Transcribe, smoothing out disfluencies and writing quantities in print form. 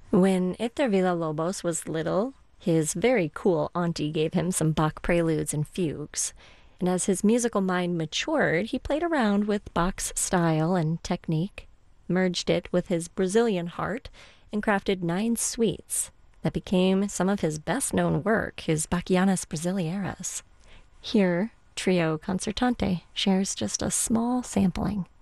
When Hector Villa-Lobos was little, his very cool auntie gave him some Bach preludes and fugues. And as his musical mind matured, he played around with Bach's style and technique, merged it with his Brazilian heart, and crafted 9 suites that became some of his best-known work, his Bachianas Brasileiras. Here, Trio Concertante shares just a small sampling.